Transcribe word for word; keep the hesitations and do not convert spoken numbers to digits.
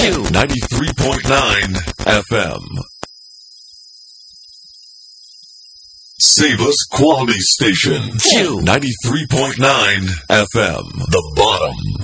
ninety-three point nine F M. Save Us Quality Station. ninety-three point nine F M. The Bottom.